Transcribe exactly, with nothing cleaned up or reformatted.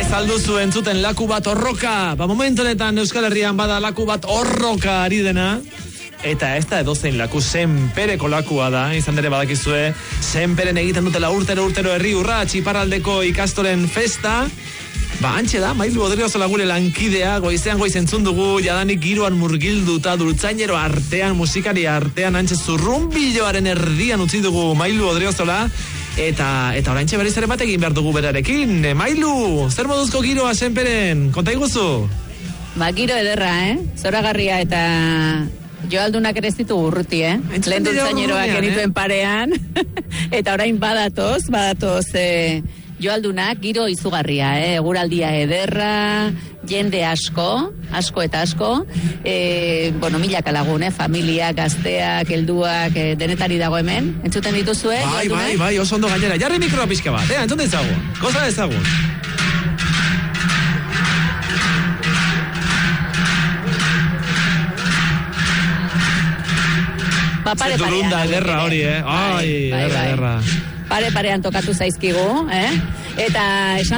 Ez alduzu entzuten laku bat horroka. Ba, momentu honetan Euskal Herrian bada laku bat horroka ari dena. Eta ez da edozein laku, Senpereko lakua da, izan dere badakizue, Senperen egiten dutela urtero urtero herri urrats iparraldeko ikastolen festa. Ba, antxe da, Mailu Odriozola gure lankidea, goizean goiz entzun dugu, jadanik giroan murgilduta, dultzainero artean, musikari artean, antxe zurrumbiloaren erdian utzi dugu Mailu Odriozola, eta eta oraintxe berriz ere bat egin behar dugu berarekin. E, Mailu, zer moduzko giroa Senperen, konta iguzu? Ba, giro ederra, eh? Zoragarria eta... Joaldunak ere ez ditu urruti, eh? Lehen dultzaineroak genituen parean. Eta orain badatoz, badatoz eh, joaldunak, giro izugarria, eh? Eguraldia ederra, jende asko, asko eta asko. Eh, bueno, milaka lagun, eh? Familia, gazteak, helduak, eh, denetari dago hemen. Entzuten dituzue? Bai, bai, bai, oso ondo gainera. Jarri mikroa pixka bat, eh? Entzuten ezagun. Goza ezagun. Ba, pare parean. Zerturunda ederra hori, eh? Ai, ederra, ederra. Pare parean tokatu zaizkigu, eh? Eta esan